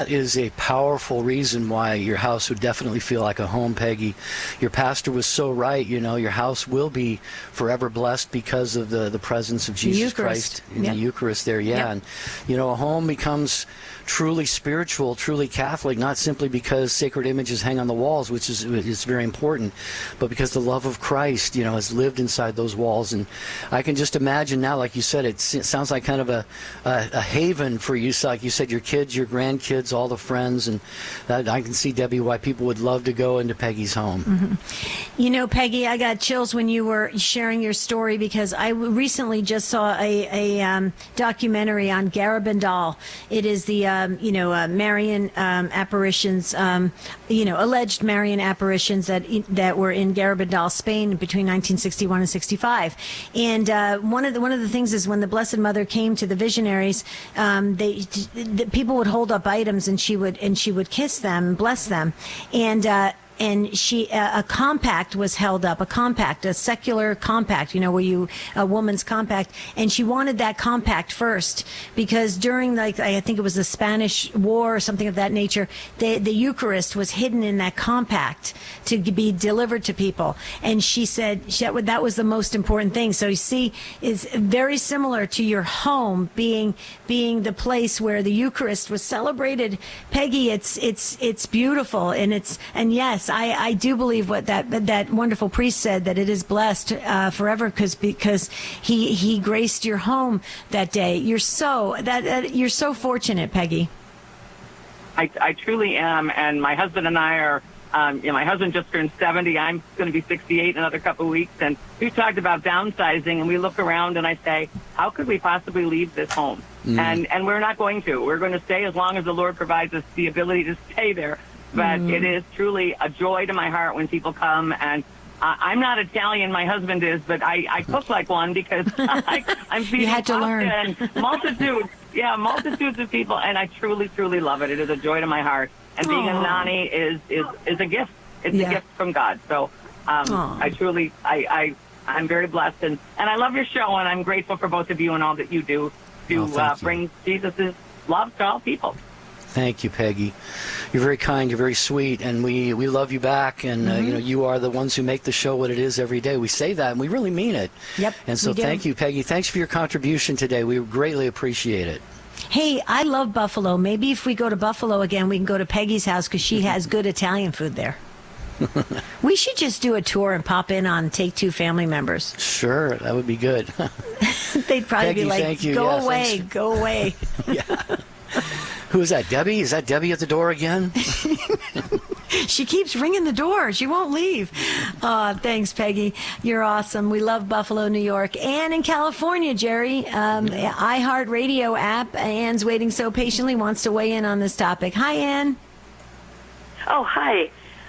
is a powerful reason why your house would definitely feel like a home, Peggy. Your pastor was so right. Your house will be forever blessed because of the presence of Jesus Christ in the Eucharist there. Yeah. Yep. And, a home becomes truly spiritual, truly Catholic, not simply because sacred images hang on the walls, which is very important, but because the love of Christ, has lived inside those walls. And I can just imagine now, like you said, it sounds like kind of a haven for you. So like you said, your kids, your grandkids, all the friends, and that I can see, Debbie, why people would love to go into Peggy's home. Mm-hmm. Peggy, I got chills when you were sharing your story, because I recently just saw a documentary on Garabandal. It is the Marian apparitions, alleged Marian apparitions that were in Garabandal, Spain, between 1961 and 65. And one of the things is when the Blessed Mother came to the visionaries, the people would hold up items, and she would kiss them, bless them, and a compact was held up, a secular compact, a woman's compact, and she wanted that compact first, because during, I think it was the Spanish War or something of that nature, the Eucharist was hidden in that compact to be delivered to people, and she said that was the most important thing. So you see, is very similar to your home being the place where the Eucharist was celebrated. Peggy, it's beautiful, and yes, I do believe what that wonderful priest said, that it is blessed forever because he graced your home that day. You're so fortunate, Peggy. I truly am, and my husband and I are. My husband just turned 70. I'm going to be 68 in another couple of weeks, and we talked about downsizing. And we look around, and I say, how could we possibly leave this home? And we're not going to. We're going to stay as long as the Lord provides us the ability to stay there. But it is truly a joy to my heart when people come. And I'm not Italian, my husband is, but I cook like one because I'm feeding you had to learn. And multitudes of people, and I truly, truly love it. It is a joy to my heart. And being a nanny is a gift. It's a gift from God. So I truly, I'm very blessed, and I love your show, and I'm grateful for both of you and all that you do to bring Jesus' love to all people. Thank you, Peggy. You're very kind. You're very sweet, and we love you back. And you are the ones who make the show what it is every day. We say that, and we really mean it. Yep. And so, thank you, Peggy. Thanks for your contribution today. We greatly appreciate it. Hey, I love Buffalo. Maybe if we go to Buffalo again, we can go to Peggy's house because she has good Italian food there. We should just do a tour and pop in on Take Two family members. Sure, that would be good. They'd probably Peggy, be like, thank you. go away, go away. Yeah. Who is that, Debbie? Is that Debbie at the door again? She keeps ringing the door. She won't leave. Thanks, Peggy. You're awesome. We love Buffalo, New York. Ann in California, Jerry. iHeartRadio app. Ann's waiting so patiently, wants to weigh in on this topic. Hi, Ann. Oh, hi.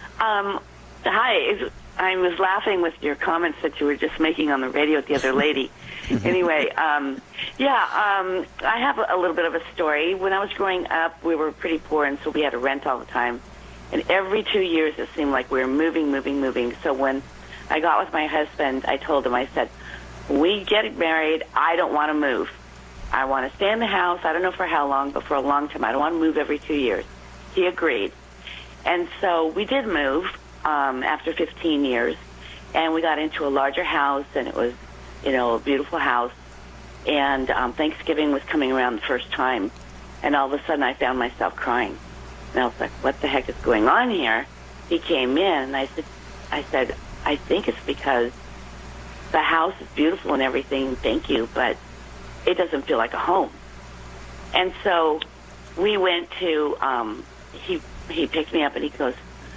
Hi. I was laughing with your comments that you were just making on the radio with the other lady. Anyway, I have a little bit of a story. When I was growing up, we were pretty poor, and so we had to rent all the time. And every 2 years, it seemed like we were moving. So when I got with my husband, I told him, I said, when we get married, I don't want to move. I want to stay in the house. I don't know for how long, but for a long time. I don't want to move every 2 years. He agreed. And so we did move after 15 years, and we got into a larger house, and it was, a beautiful house. And Thanksgiving was coming around the first time, and all of a sudden I found myself crying. And I was like, what the heck is going on here? He came in, and I said, I think it's because the house is beautiful and everything, thank you, but it doesn't feel like a home. And so we went to, he picked me up and he goes,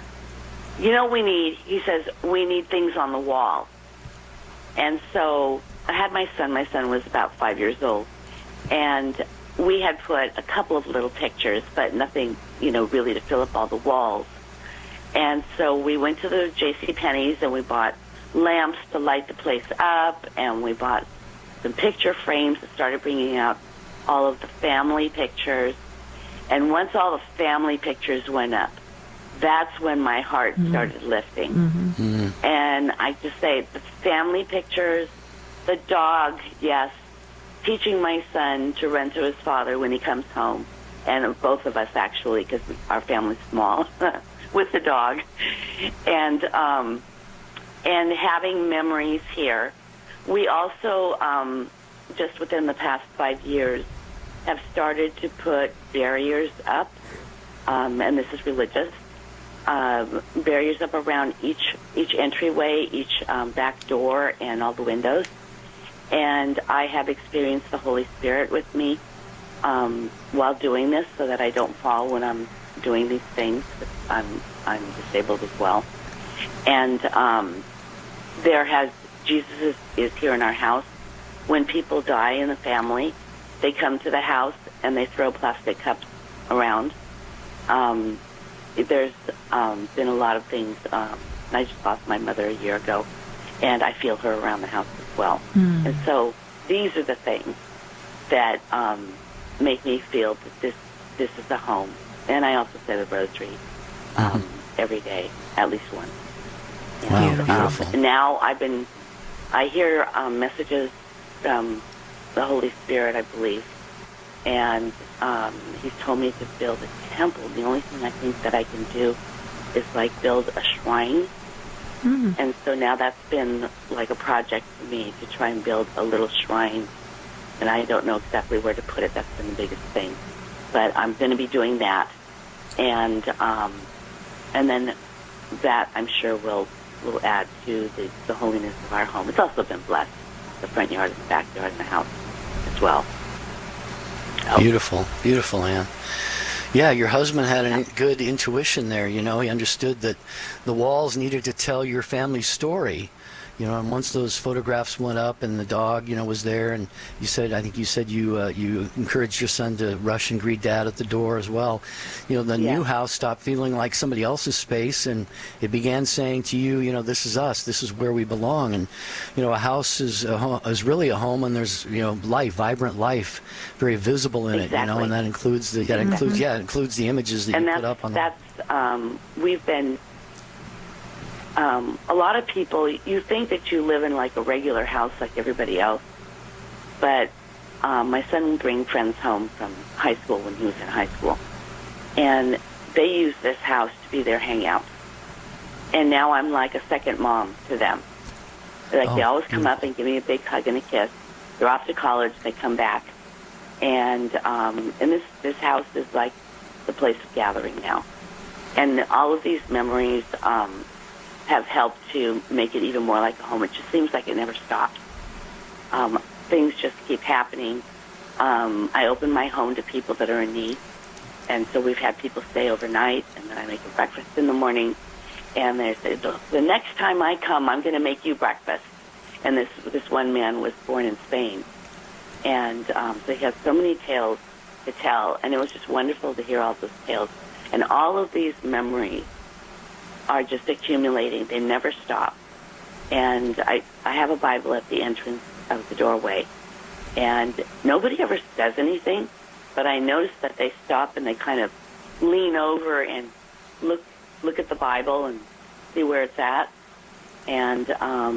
he says, we need things on the wall. And so I had my son was about 5 years old, and we had put a couple of little pictures, but nothing, really to fill up all the walls. And so we went to the JCPenney's and we bought lamps to light the place up, and we bought some picture frames and started bringing out all of the family pictures. And once all the family pictures went up, that's when my heart started lifting. And I just say, the family pictures, the dog, yes, teaching my son to run to his father when he comes home. and both of us actually, because our family's small, with the dog, and having memories here. We also, just within the past 5 years, have started to put barriers up, and this is religious, barriers up around each entryway, each back door, and all the windows. And I have experienced the Holy Spirit with me while doing this, so that I don't fall when I'm doing these things. I'm disabled as well, and Jesus is here in our house. When people die in the family, they come to the house and they throw plastic cups around. There's been a lot of things. I just lost my mother a year ago, and I feel her around the house as well. And so these are the things that make me feel that this is a home. And I also say the rosary every day, at least once. Wow, beautiful. Now I hear messages from the Holy Spirit, I believe, and he's told me to build a temple. The only thing I think that I can do is like build a shrine. And so now that's been like a project for me to try and build a little shrine, and I don't know exactly where to put it. That's been the biggest thing, but I'm going to be doing that, and then that I'm sure will add to the holiness of our home. It's also been blessed, the front yard and the backyard and the house as well. So. Beautiful, Ann. Yeah, your husband had a good intuition there. He understood that the walls needed to tell your family's story. And once those photographs went up and the dog, was there, and I think you said you encouraged your son to rush and greet Dad at the door as well. The new house stopped feeling like somebody else's space, and it began saying to you, this is us, this is where we belong. And a house is really a home, and there's life, vibrant life, very visible in it. And that includes it includes the images that you put up on. We've been. A lot of people, you think that you live in like a regular house like everybody else, but my son would bring friends home from high school when he was in high school, and they use this house to be their hangout. And now I'm like a second mom to them. They always come up and give me a big hug and a kiss. They're off to college, they come back, and this house is like the place of gathering now. And all of these memories have helped to make it even more like a home. It just seems like it never stops. Things just keep happening. I open my home to people that are in need, and so we've had people stay overnight, and then I make a breakfast in the morning, and they say, the next time I come, I'm going to make you breakfast. And this one man was born in Spain, and so he has so many tales to tell, and it was just wonderful to hear all those tales. And all of these memories are just accumulating. They never stop. And I have a Bible at the entrance of the doorway, and nobody ever says anything, but I notice that they stop and they kind of lean over and look at the Bible and see where it's at. And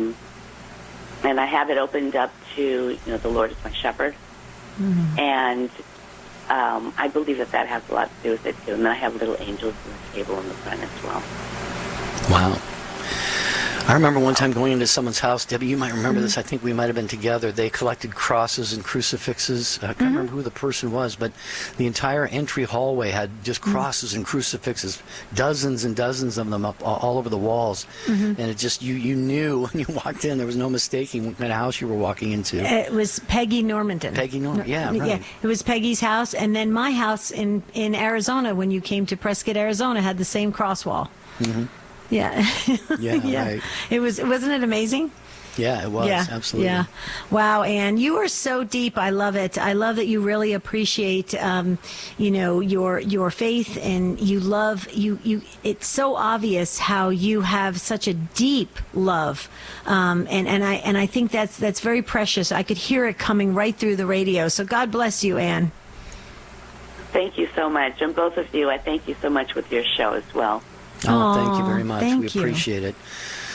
I have it opened up to, the Lord is my shepherd. And I believe that has a lot to do with it too. And then I have little angels on the table in the front as well. Wow. I remember one time going into someone's house, Debbie, you might remember this, I think we might have been together. They collected crosses and crucifixes. I can't remember who the person was, but the entire entry hallway had just crosses and crucifixes, dozens and dozens of them up all over the walls. And it just, you knew when you walked in, there was no mistaking what kind of house you were walking into. It was Peggy Normanton. Yeah, right. Yeah, it was Peggy's house, and then my house in Arizona, when you came to Prescott, Arizona, had the same cross wall. Yeah. Yeah, right. Wasn't it amazing? Yeah, it was. Absolutely. Yeah. Wow, Ann, you are so deep. I love it. I love that you really appreciate, your faith, and you love you. It's so obvious how you have such a deep love, and I think that's very precious. I could hear it coming right through the radio. So God bless you, Ann. Thank you so much, and both of you. I thank you so much with your show as well. Oh, thank you very much. We you. appreciate it.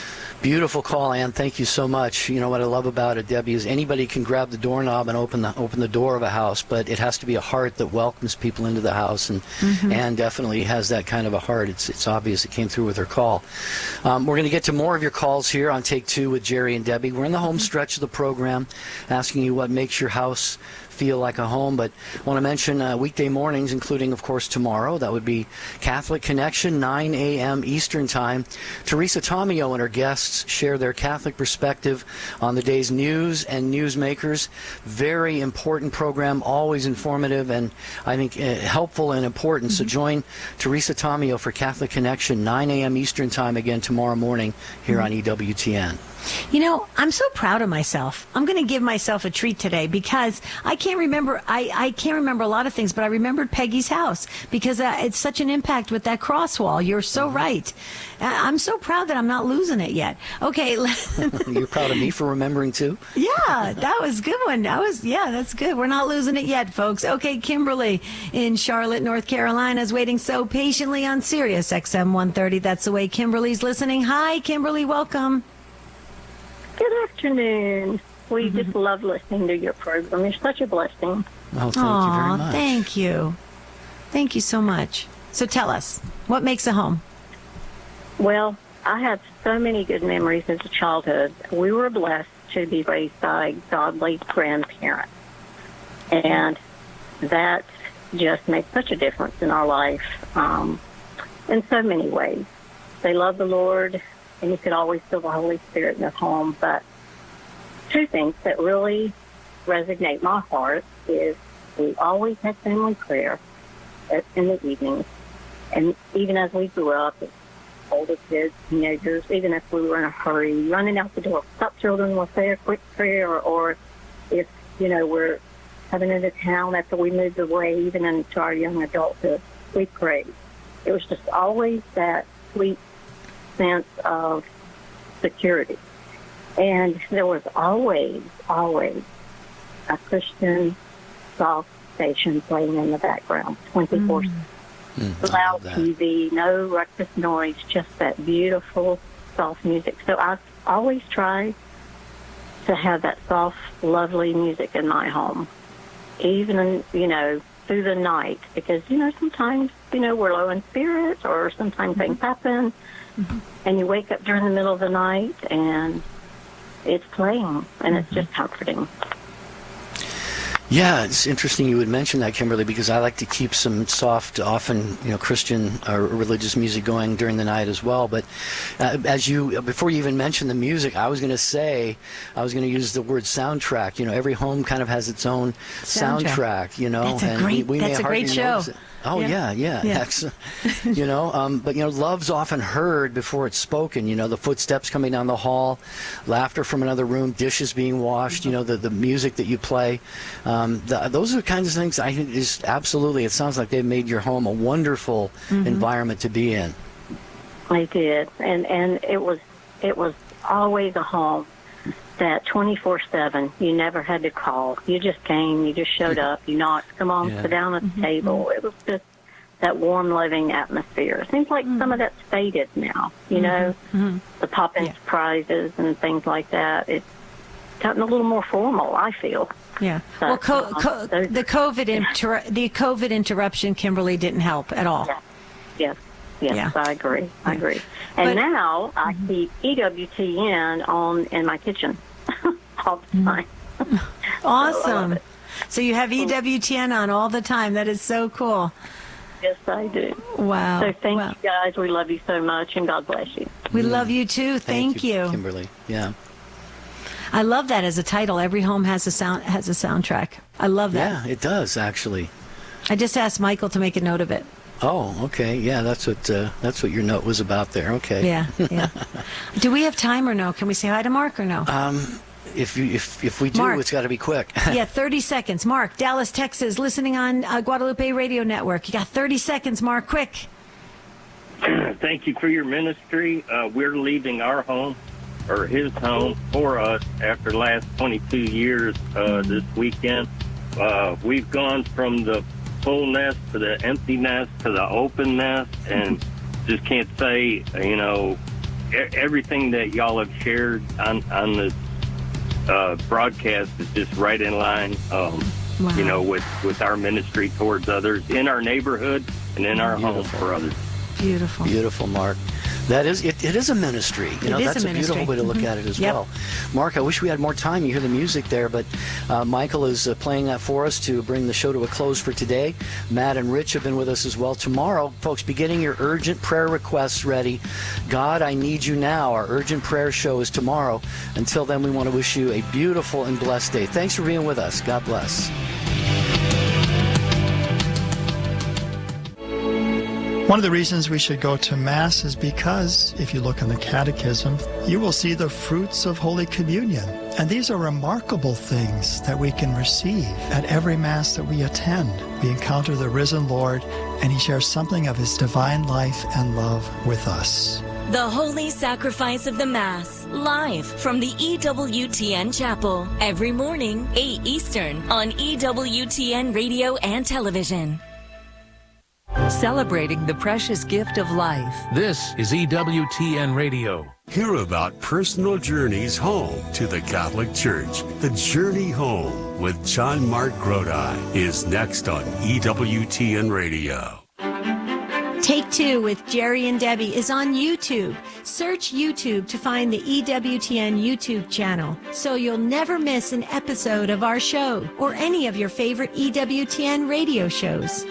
Beautiful call, Ann. Thank you so much. You know what I love about it, Debbie, is anybody can grab the doorknob and open the door of a house, but it has to be a heart that welcomes people into the house, and Ann definitely has that kind of a heart. It's obvious it came through with her call. We're going to get to more of your calls here on Take Two with Jerry and Debbie. We're in the home stretch of the program, asking you what makes your house feel like a home, but I want to mention weekday mornings, including, of course, tomorrow. That would be Catholic Connection, 9 a.m. Eastern Time. Teresa Tomeo and her guests share their Catholic perspective on the day's news and newsmakers. Very important program, always informative, and I think helpful and important. So join Teresa Tomeo for Catholic Connection, 9 a.m. Eastern Time, again tomorrow morning here on EWTN. You know, I'm so proud of myself. I'm going to give myself a treat today because I can't remember. I can't remember a lot of things, but I remembered Peggy's house because it's such an impact with that cross wall. You're so right. I'm so proud that I'm not losing it yet. Okay. You're proud of me for remembering too? Yeah, that was a good one. That's good. We're not losing it yet, folks. Okay, Kimberly in Charlotte, North Carolina is waiting so patiently on Sirius XM 130. That's the way Kimberly's listening. Hi, Kimberly. Welcome. Good afternoon. We just love listening to your program. You're such a blessing. Oh, thank you very much. Thank you. Thank you so much. So tell us, what makes a home? Well, I have so many good memories as a childhood. We were blessed to be raised by godly grandparents. And that just made such a difference in our life in so many ways. They love the Lord, and you could always feel the Holy Spirit in their home. But two things that really resonate my heart is we always had family prayer in the evenings. And even as we grew up, as older kids, teenagers, even if we were in a hurry, running out the door, stop children, we'll say a quick prayer, or if, we're coming into town after we moved away, even into our young adulthood, we prayed. It was just always that sweet sense of security. And there was always a Christian soft station playing in the background, 24/7. Loud TV, no ruckus noise, just that beautiful, soft music. So I've always tried to have that soft, lovely music in my home, even, through the night, because, sometimes, we're low in spirits, or sometimes things happen, and you wake up during the middle of the night, and it's playing, and it's just comforting. Yeah, it's interesting you would mention that, Kimberly, because I like to keep some soft, often, Christian or religious music going during the night as well. But before you even mentioned the music, I was going to use the word soundtrack. Every home kind of has its own soundtrack. That's a great show. Oh, yeah. Excellent. But, love's often heard before it's spoken. The footsteps coming down the hall, laughter from another room, dishes being washed, the music that you play. Those are the kinds of things I think is absolutely, it sounds like they've made your home a wonderful environment to be in. They did. And it was always a home that 24/7, you never had to call. You just came, you just showed up, you knocked, come on, sit down at the table. It was just that warm, loving atmosphere. It seems like some of that's faded now, the pop-in surprises and things like that. It's gotten a little more formal, I feel. Yeah. But, the COVID interruption, Kimberly, didn't help at all. Yes, I agree. And now I keep EWTN on in my kitchen all the time. Awesome. So you have EWTN on all the time. That is so cool. Yes, I do. Wow. So thank you guys. We love you so much, and God bless you. We love you too. Thank you, Kimberly. Yeah. I love that as a title. Every home has a soundtrack. I love that. Yeah, it does actually. I just asked Michael to make a note of it. Oh, okay. Yeah, that's what your note was about there. Okay. Yeah. Do we have time or no? Can we say hi to Mark or no? If we do, Mark. It's got to be quick. Yeah, 30 seconds. Mark, Dallas, Texas, listening on Guadalupe Radio Network. You got 30 seconds, Mark. Quick. Thank you for your ministry. We're leaving our home, or his home, for us after the last 22 years this weekend. We've gone from the full nest to the empty nest to the open nest, and just can't say, everything that y'all have shared on this broadcast is just right in line, with our ministry towards others in our neighborhood and in our home for others. Beautiful, Mark. That is, it is a ministry. That's a beautiful way to look at it as well. Mark, I wish we had more time. You hear the music there, but Michael is playing that for us to bring the show to a close for today. Matt and Rich have been with us as well. Tomorrow, folks, be getting your urgent prayer requests ready. God, I need you now. Our urgent prayer show is tomorrow. Until then, we want to wish you a beautiful and blessed day. Thanks for being with us. God bless. One of the reasons we should go to Mass is because, if you look in the Catechism, you will see the fruits of Holy Communion. And these are remarkable things that we can receive at every Mass that we attend. We encounter the risen Lord, and He shares something of His divine life and love with us. The Holy Sacrifice of the Mass, live from the EWTN Chapel, every morning, 8 Eastern, on EWTN Radio and Television. Celebrating the precious gift of life. This is EWTN Radio. Hear about personal journeys home to the Catholic Church. The Journey Home with John Mark Grodi is next on EWTN Radio. Take Two with Jerry and Debbie is on YouTube. Search YouTube to find the EWTN YouTube channel so you'll never miss an episode of our show or any of your favorite EWTN radio shows.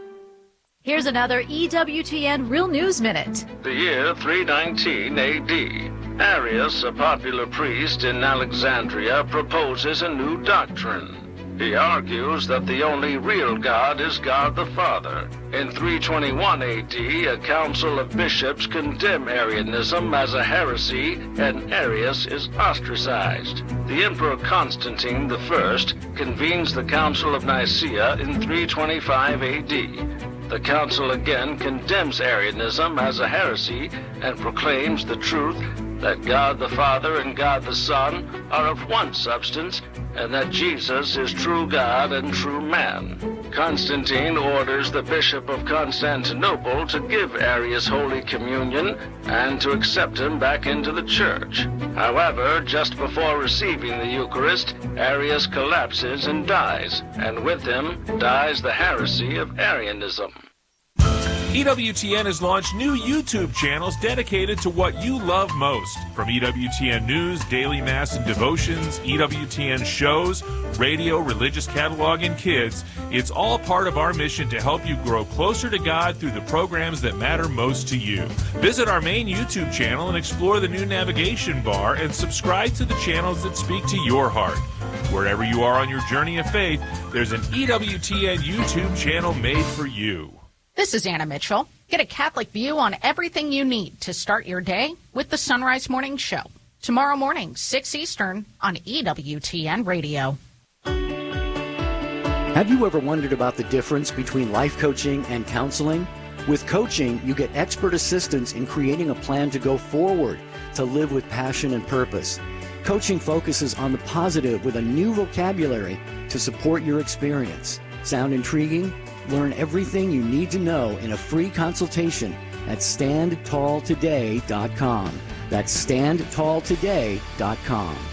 Here's another EWTN Real News Minute. The year 319 AD. Arius, a popular priest in Alexandria, proposes a new doctrine. He argues that the only real God is God the Father. In 321 AD, a council of bishops condemn Arianism as a heresy, and Arius is ostracized. The Emperor Constantine I convenes the Council of Nicaea in 325 AD. The council again condemns Arianism as a heresy and proclaims the truth that God the Father and God the Son are of one substance, and that Jesus is true God and true man. Constantine orders the Bishop of Constantinople to give Arius Holy Communion and to accept him back into the church. However, just before receiving the Eucharist, Arius collapses and dies, and with him dies the heresy of Arianism. EWTN has launched new YouTube channels dedicated to what you love most. From EWTN News, Daily Mass and Devotions, EWTN shows, radio, religious catalog, and kids, it's all part of our mission to help you grow closer to God through the programs that matter most to you. Visit our main YouTube channel and explore the new navigation bar and subscribe to the channels that speak to your heart. Wherever you are on your journey of faith, there's an EWTN YouTube channel made for you. This is Anna Mitchell. Get a Catholic view on everything you need to start your day with the Sunrise Morning Show. Tomorrow morning, 6 Eastern on EWTN Radio. Have you ever wondered about the difference between life coaching and counseling? With coaching, you get expert assistance in creating a plan to go forward, to live with passion and purpose. Coaching focuses on the positive with a new vocabulary to support your experience. Sound intriguing? Learn everything you need to know in a free consultation at StandTallToday.com. That's StandTallToday.com.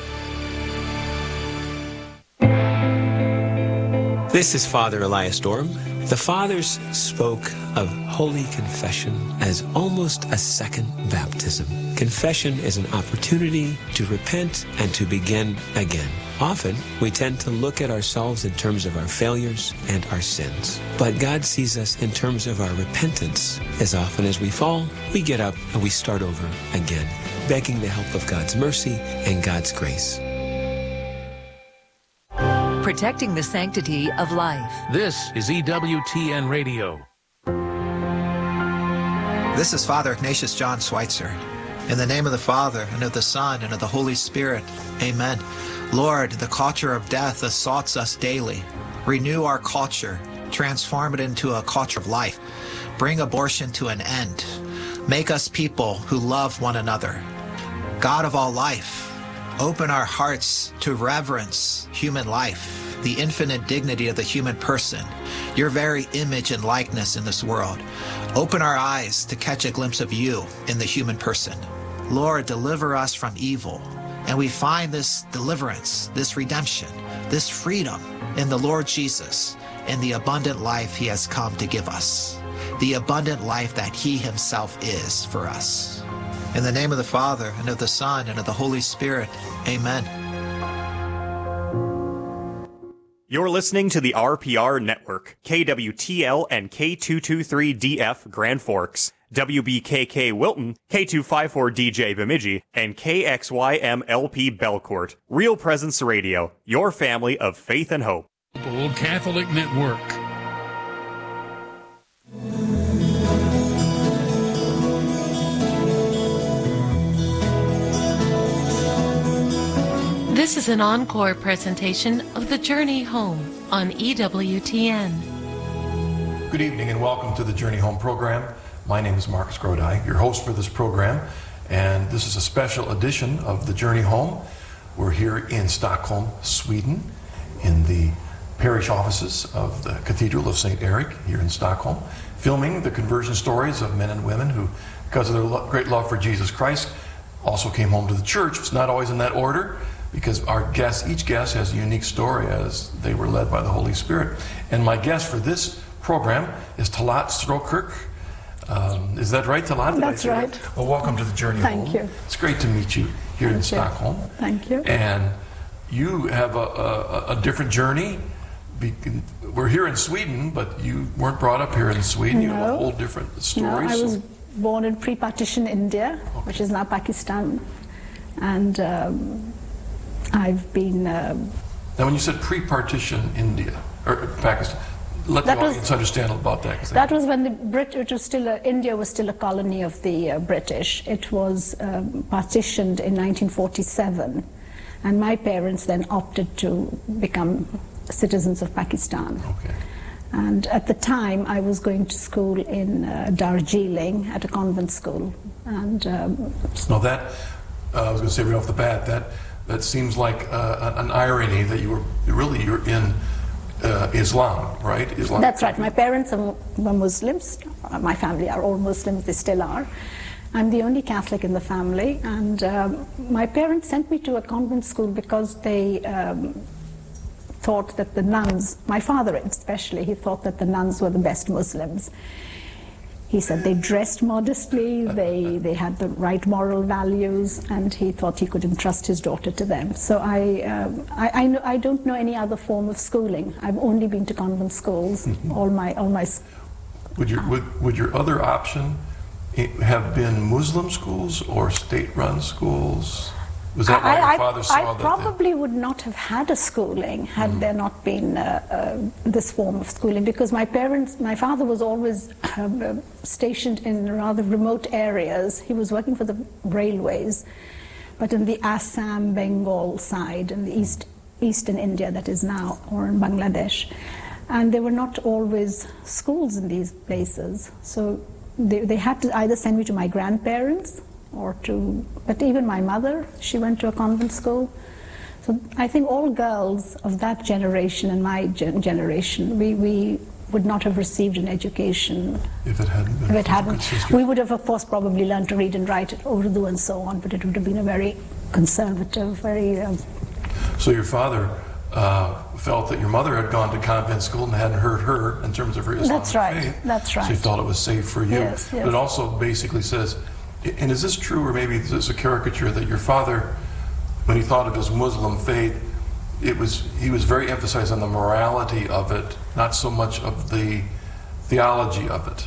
This is Father Elias Dorham. The Fathers spoke of Holy Confession as almost a second baptism. Confession is an opportunity to repent and to begin again. Often, we tend to look at ourselves in terms of our failures and our sins. But God sees us in terms of our repentance. As often as we fall, we get up and we start over again, begging the help of God's mercy and God's grace. Protecting the sanctity of life. This is EWTN Radio. This is Father Ignatius John Schweitzer. In the name of the Father, and of the Son, and of the Holy Spirit. Amen. Lord, the culture of death assaults us daily. Renew our culture. Transform it into a culture of life. Bring abortion to an end. Make us people who love one another. God of all life, open our hearts to reverence human life, the infinite dignity of the human person, your very image and likeness in this world. Open our eyes to catch a glimpse of you in the human person. Lord, deliver us from evil. And we find this deliverance, this redemption, this freedom in the Lord Jesus, in the abundant life he has come to give us, the abundant life that he himself is for us. In the name of the Father, and of the Son, and of the Holy Spirit, amen. You're listening to the RPR Network, KWTL and K223DF Grand Forks, WBKK Wilton, K254DJ Bemidji, and KXYMLP Belcourt. Real Presence Radio, your family of faith and hope. Catholic Network. This is an encore presentation of The Journey Home on EWTN. Good evening and welcome to the Journey Home program. My name is Marcus Grodi, your host for this program, and this is a special edition of the Journey Home. We're here in Stockholm, Sweden, in the parish offices of the Cathedral of St. Eric here in Stockholm, filming the conversion stories of men and women who, because of their great love for Jesus Christ, also came home to the church. It's not always in that order, because each guest has a unique story as they were led by the Holy Spirit. And my guest for this program is Talat Strokirk. Is that right, Talat? That's right. Well, welcome to the Journey Home. Thank you. It's great to meet you here in Stockholm. Thank you. And you have a different journey. We're here in Sweden, but you weren't brought up here in Sweden. You have a whole different story. No, I was born in pre-partition India, which is now Pakistan. And I've been... Now, when you said pre-partition India, or Pakistan, let the audience understand about that. That was when India was still a colony of the British. It was partitioned in 1947, and my parents then opted to become citizens of Pakistan. Okay. And at the time, I was going to school in Darjeeling at a convent school. And now that I was going to say right off the bat, that seems like an irony that you're in Islam, right? Islam. That's right. My parents were Muslims. My family are all Muslims. They still are. I'm the only Catholic in the family, and my parents sent me to a convent school because they thought that the nuns, my father especially, he thought that the nuns were the best Muslims. He said they dressed modestly, they had the right moral values, and he thought he could entrust his daughter to them. So I don't know any other form of schooling. I've only been to convent schools. All my. Would your other option have been Muslim schools or state-run schools? Was that why your father saw that? I probably would not have had a schooling had there not been this form of schooling, because my father was always stationed in rather remote areas. He was working for the railways, but in the Assam, Bengal side, in the eastern India that is now, or in Bangladesh. And there were not always schools in these places. So they had to either send me to my grandparents, but even my mother, she went to a convent school. So I think all girls of that generation and my generation, we would not have received an education. If it hadn't been. If it hadn't. We would have, of course, probably learned to read and write Urdu and so on, but it would have been a very conservative, very... So your father felt that your mother had gone to convent school and hadn't hurt her in terms of her Islamic faith. That's right. So he thought it was safe for you. Yes. But it also basically says, and is this true, or maybe is this a caricature, that your father, when he thought of his Muslim faith, he was very emphasized on the morality of it, not so much of the theology of it?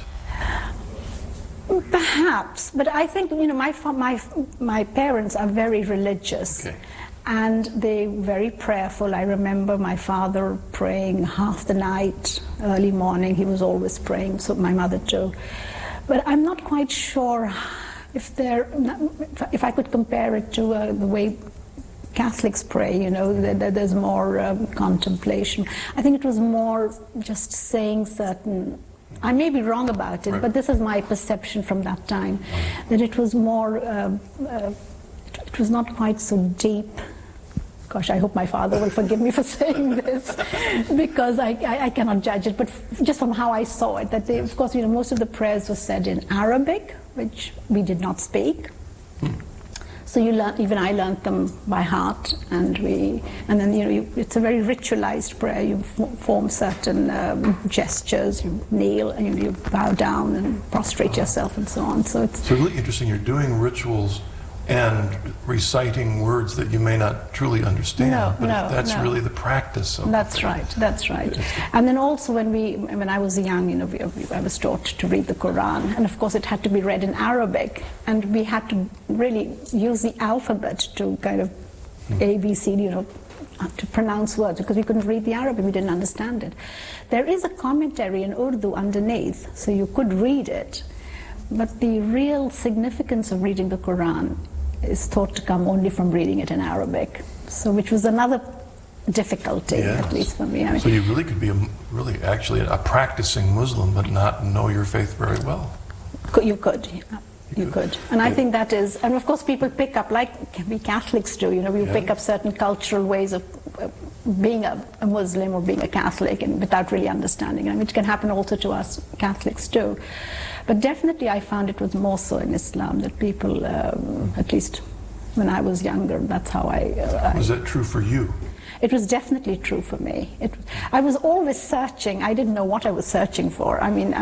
Perhaps, but I think my parents are very religious. Okay. And they're very prayerful. I remember my father praying half the night, early morning. He was always praying, so my mother too. But I'm not quite sure if I could compare it to the way Catholics pray, there's more contemplation. I think it was more just saying certain, I may be wrong about it, but this is my perception from that time, that it was more, it was not quite so deep. Gosh, I hope my father will forgive me for saying this, because I cannot judge it, but just from how I saw it, of course, most of the prayers were said in Arabic, which we did not speak. So you learn, even I learned them by heart, and then it's a very ritualized prayer. You form certain gestures, you kneel, and you bow down and prostrate yourself, and so on. So it's really interesting. You're doing rituals and reciting words that you may not truly understand, that's really the practice of That's right. And then also when I was young, I was taught to read the Quran, and of course it had to be read in Arabic, and we had to really use the alphabet to kind of A, B, C, to pronounce words, because we couldn't read the Arabic, we didn't understand it. There is a commentary in Urdu underneath, so you could read it, but the real significance of reading the Quran is thought to come only from reading it in Arabic, so which was another difficulty, at least for me. So you really could be actually a practicing Muslim, but not know your faith very well. You could. And I think that is, and of course people pick up, like we Catholics do, we pick up certain cultural ways of being a Muslim or being a Catholic, and without really understanding. And it can happen also to us Catholics too. But definitely I found it was more so in Islam that people, at least when I was younger, that's how Was that true for you? It was definitely true for me. I was always searching. I didn't know what I was searching for. I mean,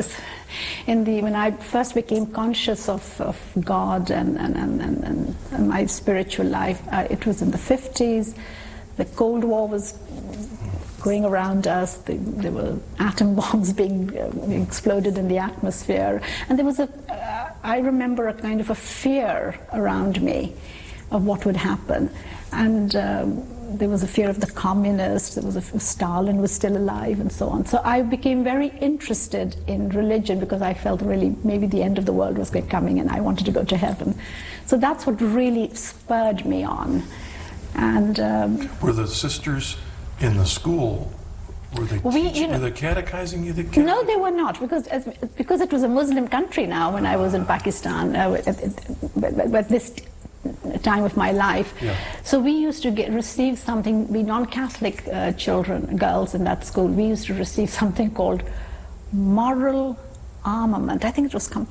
when I first became conscious of God and my spiritual life, it was in the 50s. The Cold War was going around us. There were atom bombs being exploded in the atmosphere, and there was I remember a kind of a fear around me of what would happen, and there was a fear of the communists. There was Stalin was still alive, and so on. So I became very interested in religion because I felt really maybe the end of the world was coming, and I wanted to go to heaven. So that's what really spurred me on. And were the sisters in the school? Were they catechizing you? No, they were not, because it was a Muslim country now. When I was in Pakistan, at this time of my life, so we used to receive something. We non-Catholic children, girls in that school, we used to receive something called moral armament. I think it was called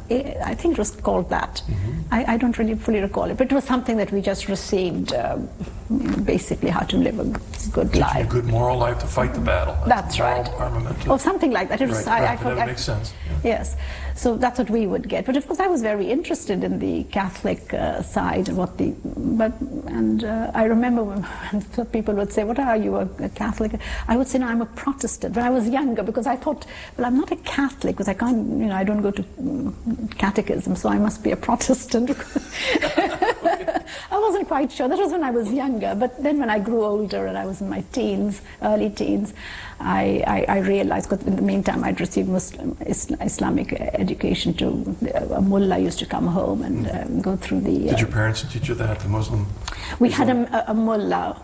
that. I don't really fully recall it, but it was something that we just received, basically how to live a good life. A good moral life to fight the battle. That's right. Armament. Or something like that. It was, that makes sense. Yes. So that's what we would get. But of course I was very interested in the Catholic side, and I remember when people would say, "What are you, a Catholic?" I would say, "No, I'm a Protestant." When I was younger, because I thought, well, I'm not a Catholic, because I can't, I don't go to catechism, so I must be a Protestant. I wasn't quite sure. That was when I was younger. But then when I grew older and I was in my early teens, I realized, because in the meantime I'd received Islamic education too. A mullah used to come home and go through the... Did your parents teach you that, the Muslim? We had a mullah,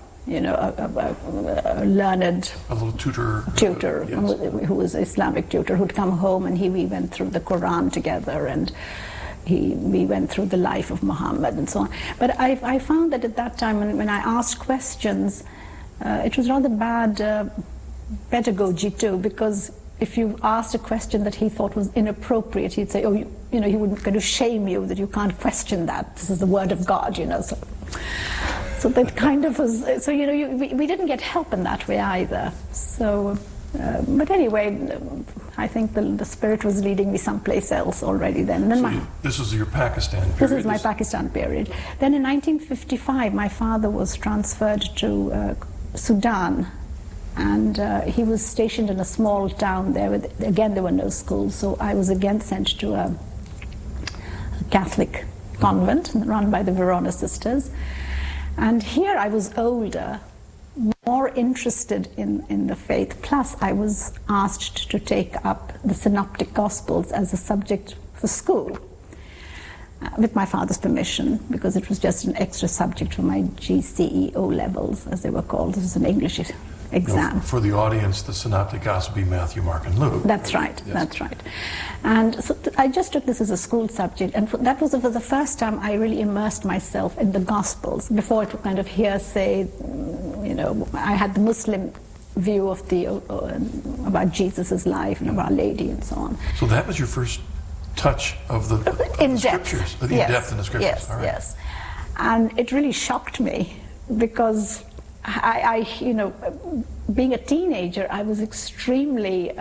a learned... A little tutor. Who was an Islamic tutor, who'd come home, and we went through the Quran together, and we went through the life of Muhammad and so on. But I found that at that time, when I asked questions, it was rather bad pedagogy too, because if you asked a question that he thought was inappropriate, he'd say, he would kind of shame you that you can't question that. This is the word of God, So that kind of was, we didn't get help in that way either. So, but anyway, I think the Spirit was leading me someplace else already then. This was your Pakistan period? This is my Pakistan period. Then in 1955, my father was transferred to Sudan, and he was stationed in a small town there. Again, there were no schools, so I was again sent to a Catholic convent run by the Verona Sisters. And here I was older, more interested in the faith, plus I was asked to take up the Synoptic Gospels as a subject for school, with my father's permission, because it was just an extra subject for my GCE O-levels, as they were called. This was an English exam. Now, for the audience, the Synoptic Gospel be Matthew, Mark, and Luke. That's right, yes. That's right. And so I just took this as a school subject, and that was for the first time I really immersed myself in the Gospels. Before it was kind of hearsay, I had the Muslim view of about Jesus' life and of Our Lady and so on. So that was your first touch of the scriptures, the depth in the scriptures. Yes, yes. And it really shocked me because I being a teenager, I was extremely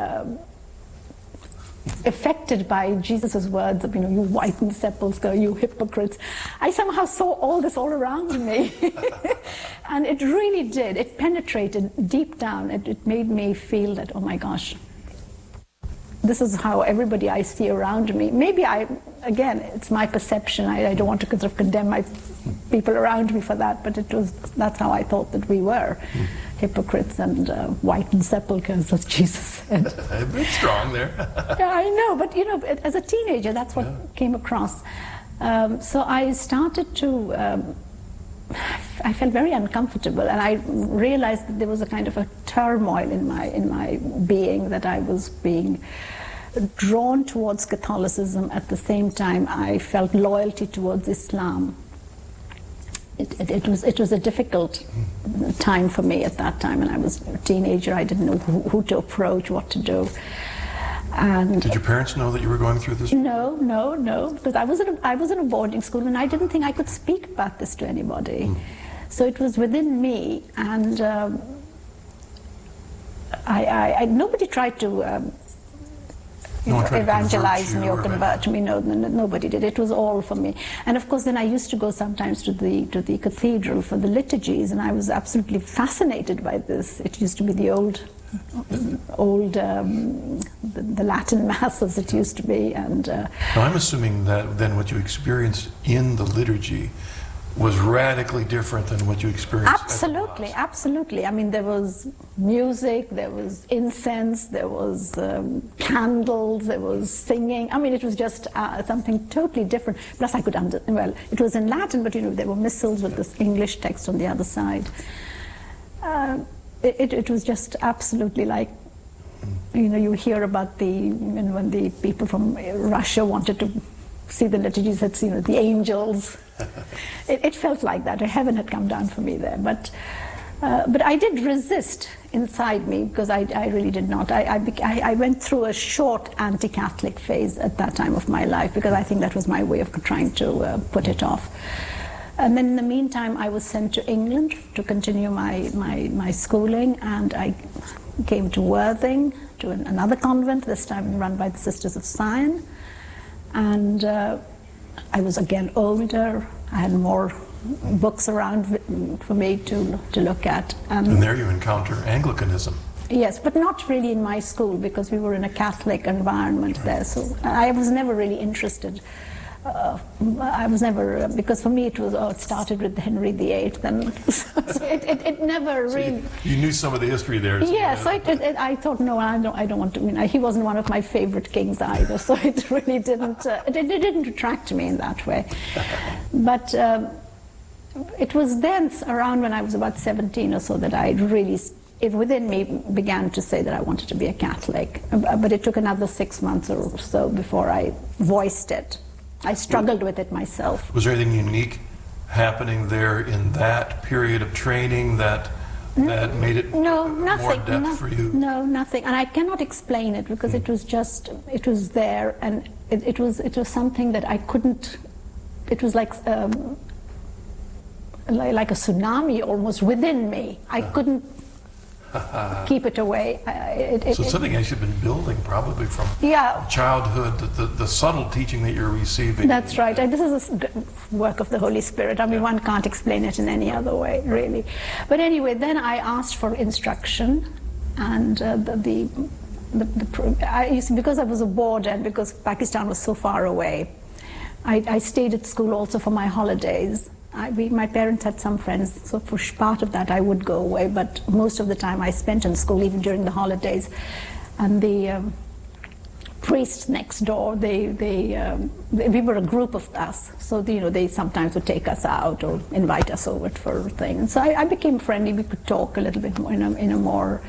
affected by Jesus' words of, you whitened sepulchre, you hypocrites. I somehow saw all this all around me. And it really did. It penetrated deep down. It made me feel that, oh my gosh, this is how everybody I see around me. Maybe again, it's my perception. I don't want to sort of condemn my people around me for that, but that's how I thought that we were. Hypocrites and whitened sepulchres, as Jesus said. A bit strong there. Yeah, I know, but as a teenager, that's what came across. So I started to, I felt very uncomfortable, and I realized that there was a kind of a turmoil in my being, that I was being drawn towards Catholicism. At the same time, I felt loyalty towards Islam. It was a difficult time for me at that time, and I was a teenager. I didn't know who to approach, what to do. And did your parents know that you were going through this? No, because I was in a boarding school, and I didn't think I could speak about this to anybody. So it was within me, and nobody tried to evangelize me or convert me. No, nobody did. It was all for me. And of course, then I used to go sometimes to the cathedral for the liturgies, and I was absolutely fascinated by this. It used to be the the Latin Mass, as it used to be. And now I'm assuming that then what you experienced in the liturgy was radically different than what you experienced. Absolutely. I mean, there was music, there was incense, there was candles, there was singing. I mean, it was just something totally different. Plus, I could it was in Latin, but there were missals with this English text on the other side. It was just absolutely like, you hear about when the people from Russia wanted to see the liturgies, had seen the angels. It felt like that. Heaven had come down for me there. But I did resist inside me, because I really did not. I went through a short anti-Catholic phase at that time of my life, because I think that was my way of trying to put it off. And then in the meantime, I was sent to England to continue my schooling, and I came to Worthing, to another convent, this time run by the Sisters of Sion. And I was again older. I had more books around for me to look at. And there you encounter Anglicanism. Yes, but not really in my school, because we were in a Catholic environment there. So I was never really interested. Because for me it started with Henry VIII, and so it never really. You knew some of the history there. So yes, I thought, no, I don't want to. He wasn't one of my favorite kings either, so it really didn't. It didn't attract me in that way. But it was then around when I was about 17 or so that I really. Within me began to say that I wanted to be a Catholic, but it took another 6 months or so before I voiced it. I struggled with it myself. Was there anything unique happening there in that period of training that made it more depth for you? No, nothing. And I cannot explain it, because it was there, and it was something that I couldn't. It was like a tsunami almost within me. I couldn't keep it away. So it's something else you've been building probably from childhood, the subtle teaching that you're receiving. That's right. This is a work of the Holy Spirit. I mean, one can't explain it in any other way, really. But anyway, then I asked for instruction, and because I was a boarder and because Pakistan was so far away, I stayed at school also for my holidays. My parents had some friends, so for part of that I would go away, but most of the time I spent in school, even during the holidays. And the priests next door, we were a group of us, so they sometimes would take us out or invite us over for things. So I became friendly. We could talk a little bit more in a more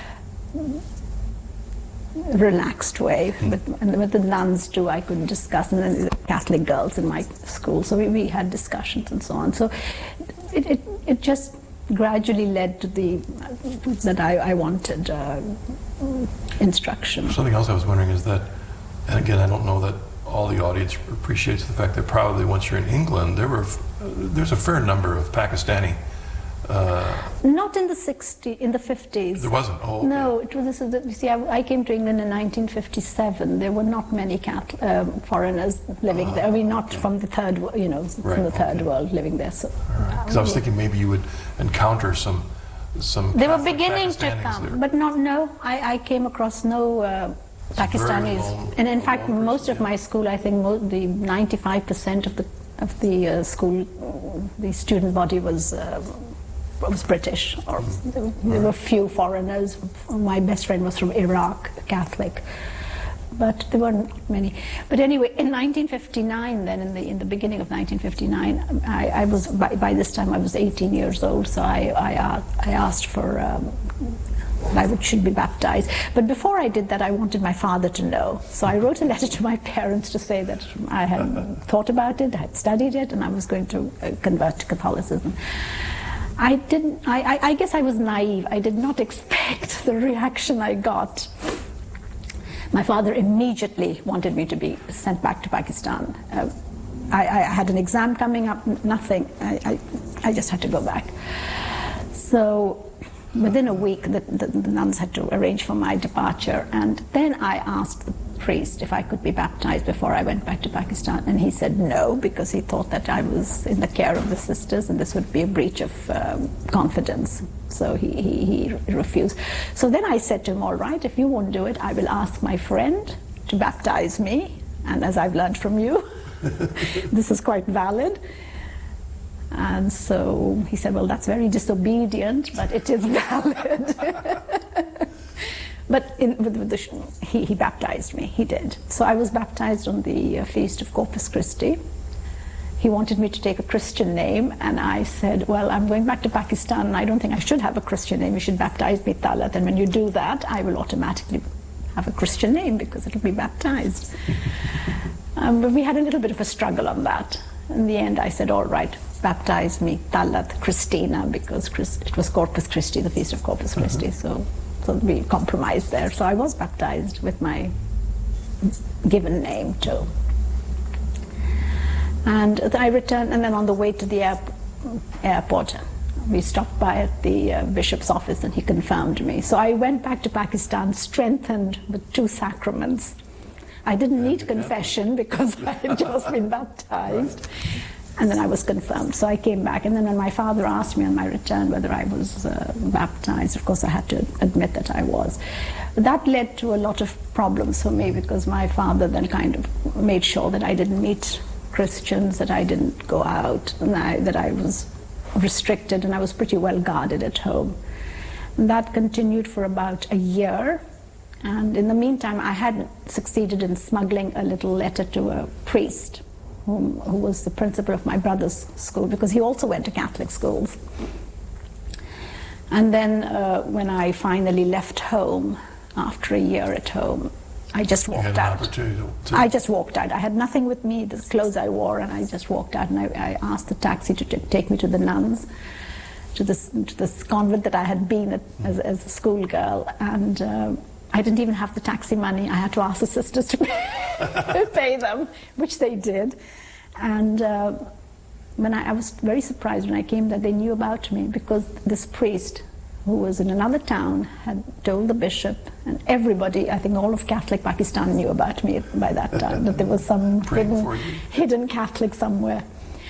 relaxed way, but with the nuns too, I could discuss, and then the Catholic girls in my school, so we had discussions and so on. So it just gradually led to that I wanted instruction. Something else I was wondering is that, and again, I don't know that all the audience appreciates the fact that probably once you're in England, there's a fair number of Pakistani. Not in the 50s. There wasn't. Oh, okay. No, it was. You see, I came to England in 1957. There were not many foreigners living there. I mean, not from the third, from the third world living there. So, because I was thinking maybe you would encounter some. They were beginning to come, there. But not. No, I came across no Pakistanis, and in fact, most of my school, I think, the 95% of the school, the student body was British, or there were few foreigners. My best friend was from Iraq, Catholic, but there weren't many. But anyway, in 1959, then in the beginning of 1959, I was by this time I was 18 years old, so I asked for. I should be baptized. But before I did that, I wanted my father to know. So I wrote a letter to my parents to say that I had thought about it, had studied it, and I was going to convert to Catholicism. I guess I was naive. I did not expect the reaction I got. My father immediately wanted me to be sent back to Pakistan. I had an exam coming up, nothing. I just had to go back. So within a week, the nuns had to arrange for my departure, and then I asked the priest if I could be baptized before I went back to Pakistan, and he said no, because he thought that I was in the care of the sisters and this would be a breach of confidence. So he refused. So then I said to him, all right, if you won't do it, I will ask my friend to baptize me, and as I've learned from you, this is quite valid. And so he said, well, that's very disobedient, but it is valid. But he baptized me, he did. So I was baptized on the feast of Corpus Christi. He wanted me to take a Christian name, and I said, well, I'm going back to Pakistan, and I don't think I should have a Christian name. You should baptize me Talat, and when you do that, I will automatically have a Christian name because it'll be baptized. But we had a little bit of a struggle on that. In the end, I said, all right, baptize me Talat Christina, because it was Corpus Christi, the feast of Corpus Christi. So we compromised there. So I was baptized with my given name too. And I returned, and then on the way to the airport, we stopped by at the bishop's office, and he confirmed me. So I went back to Pakistan strengthened with 2 sacraments. I didn't need confession because I had just been baptized. And then I was confirmed. So I came back, and then when my father asked me on my return whether I was baptized, of course I had to admit that I was. That led to a lot of problems for me, because my father then kind of made sure that I didn't meet Christians, that I didn't go out, and that I was restricted, and I was pretty well guarded at home. And that continued for about a year. And in the meantime, I had succeeded in smuggling a little letter to a priest who was the principal of my brother's school, because he also went to Catholic schools. And then when I finally left home, after a year at home, I just walked out. I just walked out. I had nothing with me, the clothes I wore, and I just walked out, and I asked the taxi to take me to the nuns, to this convent that I had been at as a schoolgirl, and I didn't even have the taxi money. I had to ask the sisters to pay them, which they did. And when I was very surprised when I came that they knew about me, because this priest, who was in another town, had told the bishop, and everybody, I think all of Catholic Pakistan knew about me by that time, that there was some hidden Catholic somewhere.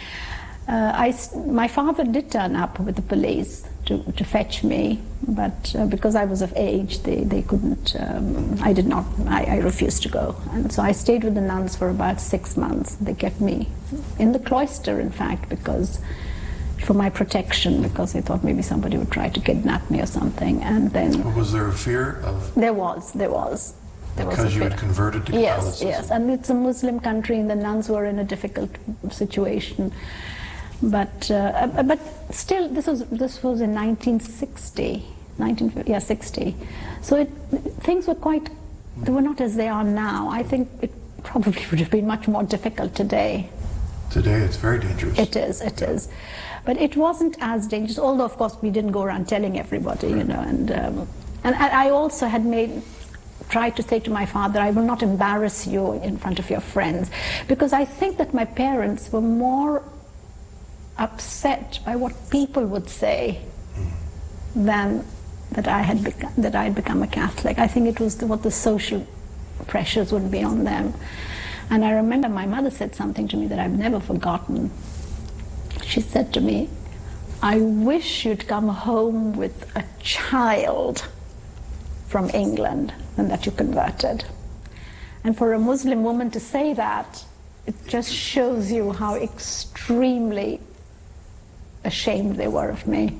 My father did turn up with the police to fetch me, but because I was of age, they couldn't, I refused to go. And so I stayed with the nuns for about 6 months. They kept me in the cloister, in fact, for my protection, because they thought maybe somebody would try to kidnap me or something. And then... Was there a fear of... There was. Because you had converted to Catholicism? Yes, and it's a Muslim country, and the nuns were in a difficult situation. But still, this was in 1960, 60. So things were they were not as they are now. I think it probably would have been much more difficult today. Today it's very dangerous. It is. But it wasn't as dangerous, although of course we didn't go around telling everybody, and I also had made tried to say to my father, I will not embarrass you in front of your friends, because I think that my parents were more upset by what people would say than that I had become a Catholic. I think it was what the social pressures would be on them. And I remember my mother said something to me that I've never forgotten. She said to me, I wish you'd come home with a child from England and that you converted. And for a Muslim woman to say that, it just shows you how extremely ashamed they were of me.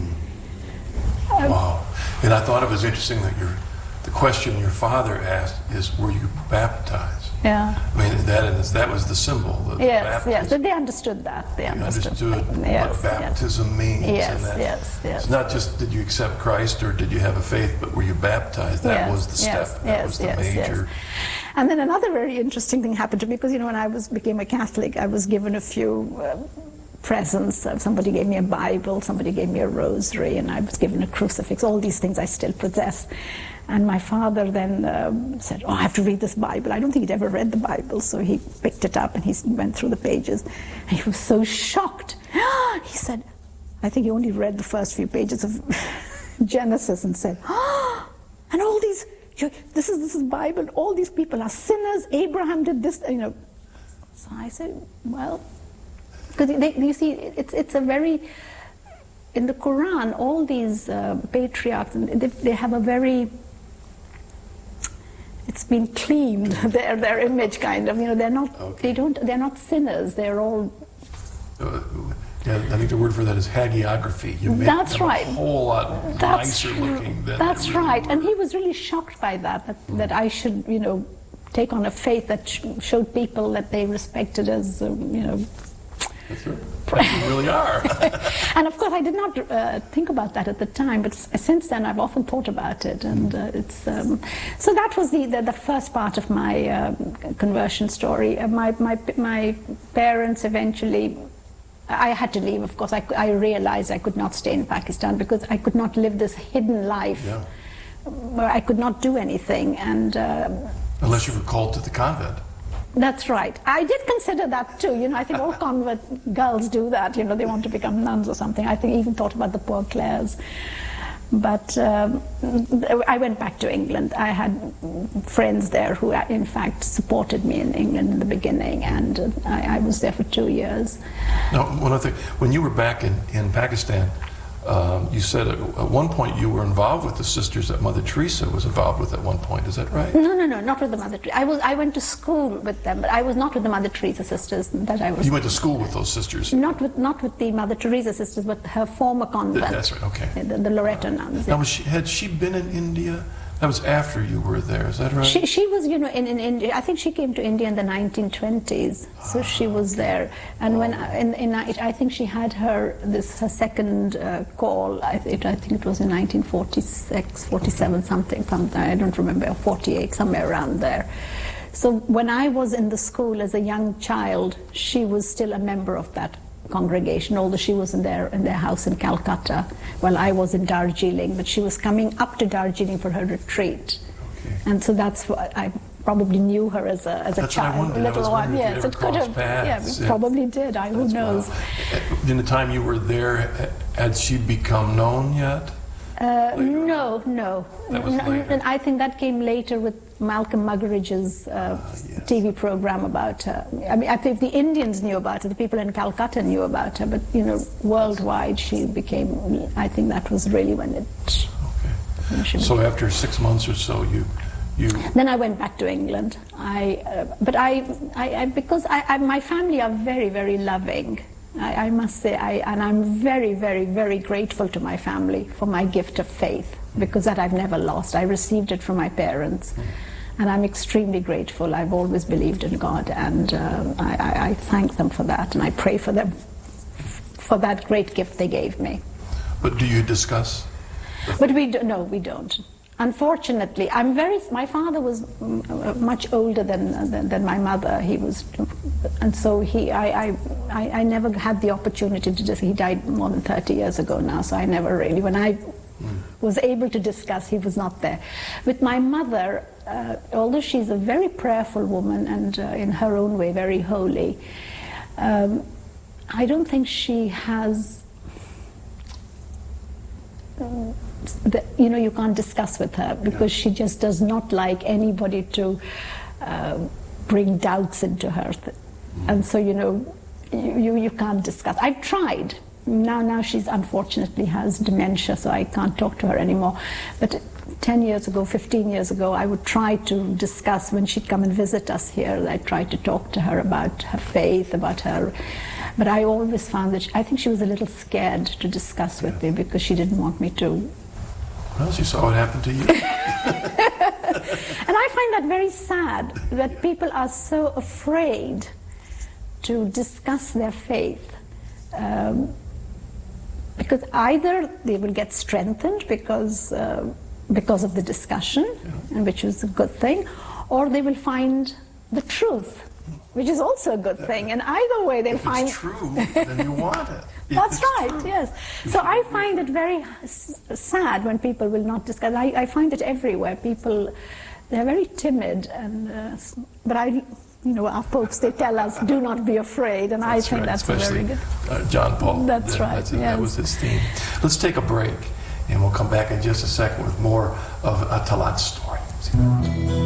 Wow. And I thought it was interesting that the question your father asked is, were you baptized? Yeah. I mean, that was the symbol. Yes, yes. They understood that. They understood what baptism means. Yes, and that yes. It's not just did you accept Christ or did you have a faith, but were you baptized? That was the step. That was the major. And then another very interesting thing happened to me, because, when I became a Catholic, I was given a few presents. Somebody gave me a Bible, somebody gave me a rosary, and I was given a crucifix. All these things I still possess. And my father then said, I have to read this Bible. I don't think he'd ever read the Bible, so he picked it up and he went through the pages. And he was so shocked. He said, I think he only read the first few pages of Genesis and said, and all these, this is Bible, all these people are sinners, Abraham did this, So I said, well, because you see, it's a very, in the Quran, all these patriarchs, they have a very, it's been cleaned, their image kind of, they're not, they're not sinners, they're all. I think the word for that is hagiography. You make that's them right. a whole lot nicer looking than that's really right. were. And he was really shocked by that I should, take on a faith that showed people that they respected as, That's right. You really are. And of course, I did not think about that at the time, but since then I've often thought about it, and it's so that was the first part of my conversion story. My parents eventually. I had to leave, of course. I realized I could not stay in Pakistan because I could not live this hidden life where I could not do anything, and unless you were called to the convent. That's right. I did consider that too. I think all convert girls do that. They want to become nuns or something. I think I even thought about the poor Clares. But I went back to England. I had friends there who, in fact, supported me in England in the beginning, and I was there for 2 years. Now, one other thing. When you were back in Pakistan, you said at one point you were involved with the sisters that Mother Teresa was involved with at one point. Is that right? No, not with the Mother Teresa. I went to school with them, but I was not with the Mother Teresa sisters. You went to school with those sisters? Not with the Mother Teresa sisters, but her former convent. That's right. Okay. The Loreto nuns. Now, had she been in India? That was after you were there, is that right? She was, in India. I think she came to India in the 1920s, so she was there. And when I think she had her second call. I think it was in 1946, 47, something. I don't remember, 48, somewhere around there. So when I was in the school as a young child, she was still a member of that congregation, although she was in their house in Calcutta while I was in Darjeeling, but she was coming up to Darjeeling for her retreat. Okay. And so that's what I probably knew her as a child, little one. Yes, it could have. Paths. We probably did. Who knows? In the time you were there, had she become known yet? No. That was later. And I think that came later with Malcolm Muggeridge's TV program about her. I think the Indians knew about her, the people in Calcutta knew about her, but worldwide she became. I think that was really when it. Okay. So after 6 months or so, you. Then I went back to England. Because my family are very, very loving. I must say, and I'm very, very, very grateful to my family for my gift of faith, because that I've never lost. I received it from my parents, and I'm extremely grateful. I've always believed in God, and I thank them for that, and I pray for them for that great gift they gave me. But do you discuss? But we don't. Unfortunately, my father was much older than my mother. He was, and so I never had the opportunity to he died more than 30 years ago now, so I never really, when I was able to discuss, he was not there. With my mother, although she's a very prayerful woman and in her own way very holy, I don't think she has, you can't discuss with her because she just does not like anybody to bring doubts into her. And so, you can't discuss. I've tried. Now she's unfortunately has dementia, so I can't talk to her anymore. But 10 years ago, 15 years ago, I would try to discuss when she'd come and visit us here. I tried to talk to her about her faith, about her. But I always found that I think she was a little scared to discuss with me because she didn't want me to. Well, she saw what happened to you. And I find that very sad, that people are so afraid to discuss their faith. Because either they will get strengthened because of the discussion, and which is a good thing, or they will find the truth, which is also a good thing. And either way, they'll find. If it's true, then you want it. That's right. True. Yes. So I find it very sad when people will not discuss. I find it everywhere. People, they're very timid, and but our popes, they tell us, do not be afraid, and I think that's especially very good. John Paul. That's right. That was his theme. Let's take a break, and we'll come back in just a second with more of Talat's story.